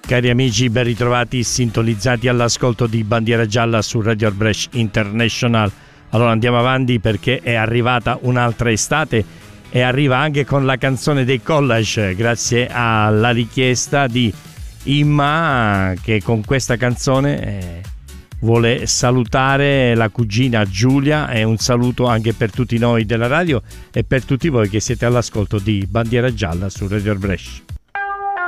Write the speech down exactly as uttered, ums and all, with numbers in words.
Cari amici, ben ritrovati, sintonizzati all'ascolto di Bandiera Gialla su Radio Brescia International. Allora andiamo avanti perché è arrivata un'altra estate e arriva anche con la canzone dei Collage, grazie alla richiesta di Imma, che con questa canzone eh, vuole salutare la cugina Giulia, e un saluto anche per tutti noi della radio e per tutti voi che siete all'ascolto di Bandiera Gialla su Radio Brescia.